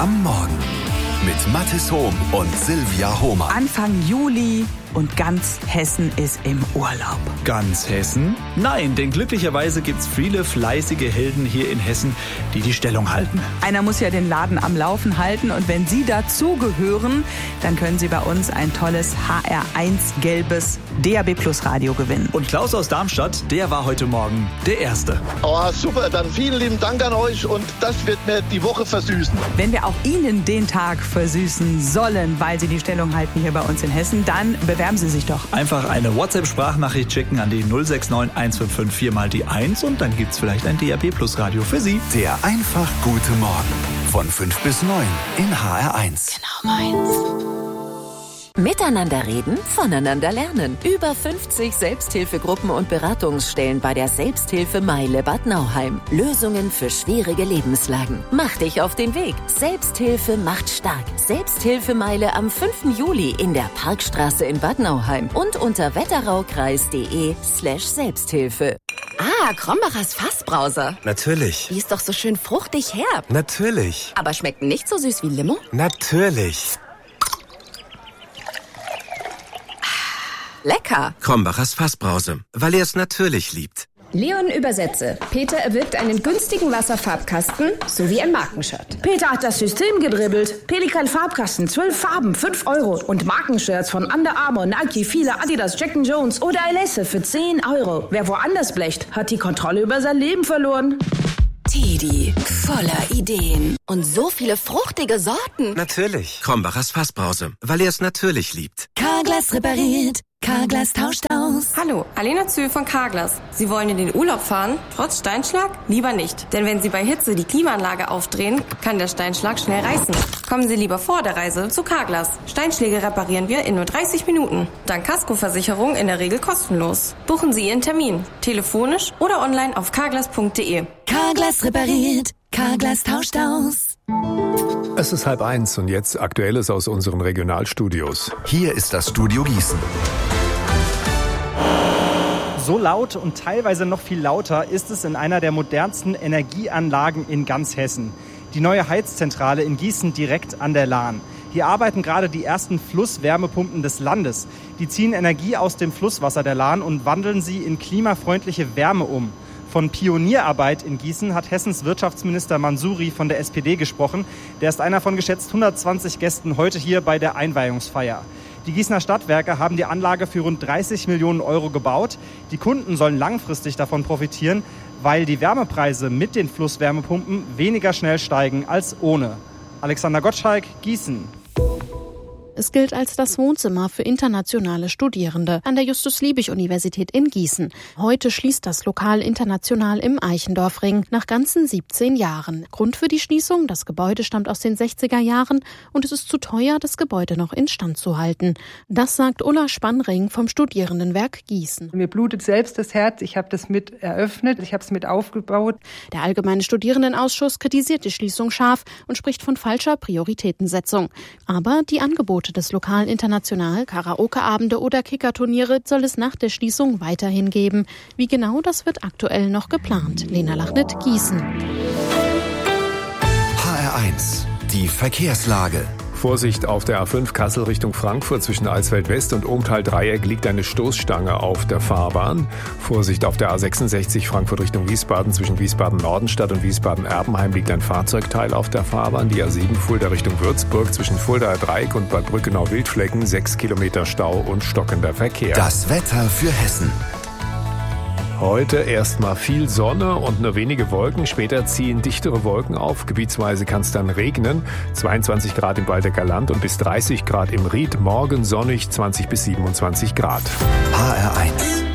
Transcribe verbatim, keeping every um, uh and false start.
am Morgen mit Mathis Hohm und Silvia Hohmann. Anfang Juli und ganz Hessen ist im Urlaub. Ganz Hessen? Nein, denn glücklicherweise gibt's viele fleißige Helden hier in Hessen, die die Stellung halten. Einer muss ja den Laden am Laufen halten und wenn Sie dazugehören, dann können Sie bei uns ein tolles H R eins gelbes D A B Plus Radio gewinnen. Und Klaus aus Darmstadt, der war heute Morgen der Erste. Oh, super, dann vielen lieben Dank an euch und das wird mir die Woche versüßen. Wenn wir auch Ihnen den Tag versüßen sollen, weil Sie die Stellung halten hier bei uns in Hessen, dann bewerben Sie sich doch. Einfach eine WhatsApp-Sprachnachricht schicken an die null sechs neun eins fünf fünf vier mal die eins und dann gibt's vielleicht ein D A B Plus Radio für Sie. Der einfach gute Morgen von fünf bis neun in H R eins. Genau meins. Miteinander reden, voneinander lernen. Über fünfzig Selbsthilfegruppen und Beratungsstellen bei der Selbsthilfe Meile Bad Nauheim. Lösungen für schwierige Lebenslagen. Mach dich auf den Weg. Selbsthilfe macht stark. Selbsthilfemeile am fünften Juli in der Parkstraße in Bad Nauheim und unter wetteraukreis.de slash Selbsthilfe. Ah, Krombachers Fassbrause. Natürlich. Die ist doch so schön fruchtig herb. Natürlich. Aber schmeckt nicht so süß wie Limo? Natürlich. Lecker. Krombachers Fassbrause, weil er es natürlich liebt. Leon übersetze. Peter erwirbt einen günstigen Wasserfarbkasten sowie ein Markenshirt. Peter hat das System gedribbelt. Pelikan Farbkasten, zwölf Farben, fünf Euro. Und Markenshirts von Under Armour, Nike, Fila, Adidas, Jack and Jones oder Alesse für zehn Euro. Wer woanders blecht, hat die Kontrolle über sein Leben verloren. Teddy, voller Ideen. Und so viele fruchtige Sorten. Natürlich. Krombachers Fassbrause, weil er es natürlich liebt. Carglass repariert. Carglass tauscht aus. Hallo, Alena Zühl von Carglass. Sie wollen in den Urlaub fahren? Trotz Steinschlag? Lieber nicht. Denn wenn Sie bei Hitze die Klimaanlage aufdrehen, kann der Steinschlag schnell reißen. Kommen Sie lieber vor der Reise zu Carglass. Steinschläge reparieren wir in nur dreißig Minuten. Dank Kaskoversicherung in der Regel kostenlos. Buchen Sie Ihren Termin. Telefonisch oder online auf carglass punkt de. Carglass repariert. Carglass tauscht aus. Es ist halb eins und jetzt Aktuelles aus unseren Regionalstudios. Hier ist das Studio Gießen. So laut und teilweise noch viel lauter ist es in einer der modernsten Energieanlagen in ganz Hessen. Die neue Heizzentrale in Gießen direkt an der Lahn. Hier arbeiten gerade die ersten Flusswärmepumpen des Landes. Die ziehen Energie aus dem Flusswasser der Lahn und wandeln sie in klimafreundliche Wärme um. Von Pionierarbeit in Gießen hat Hessens Wirtschaftsminister Mansouri von der S P D gesprochen. Der ist einer von geschätzt hundertzwanzig Gästen heute hier bei der Einweihungsfeier. Die Gießener Stadtwerke haben die Anlage für rund dreißig Millionen Euro gebaut. Die Kunden sollen langfristig davon profitieren, weil die Wärmepreise mit den Flusswärmepumpen weniger schnell steigen als ohne. Alexander Gottschalk, Gießen. Es gilt als das Wohnzimmer für internationale Studierende an der Justus-Liebig-Universität in Gießen. Heute schließt das Lokal international im Eichendorffring nach ganzen siebzehn Jahren. Grund für die Schließung: das Gebäude stammt aus den sechziger Jahren und es ist zu teuer, das Gebäude noch instand zu halten. Das sagt Ulla Spannring vom Studierendenwerk Gießen. Mir blutet selbst das Herz. Ich habe das mit eröffnet, ich habe es mit aufgebaut. Der Allgemeine Studierendenausschuss kritisiert die Schließung scharf und spricht von falscher Prioritätensetzung. Aber die Angebote des Lokal International, Karaoke-Abende oder Kickerturniere soll es nach der Schließung weiterhin geben. Wie genau, das wird aktuell noch geplant. Lena Lachnitt, Gießen. H R eins, die Verkehrslage. Vorsicht auf der A fünf Kassel Richtung Frankfurt zwischen Alsfeld West und Ohmtal-Dreieck liegt eine Stoßstange auf der Fahrbahn. Vorsicht auf der A sechsundsechzig Frankfurt Richtung Wiesbaden zwischen Wiesbaden-Nordenstadt und Wiesbaden-Erbenheim liegt ein Fahrzeugteil auf der Fahrbahn. Die A sieben Fulda Richtung Würzburg zwischen Fuldaer Dreieck und Bad Brückenau-Wildflecken sechs Kilometer Stau und stockender Verkehr. Das Wetter für Hessen. Heute erstmal viel Sonne und nur wenige Wolken. Später ziehen dichtere Wolken auf. Gebietsweise kann es dann regnen. zweiundzwanzig Grad im Waldecker Land und bis dreißig Grad im Ried. Morgen sonnig, zwanzig bis siebenundzwanzig Grad. H R eins.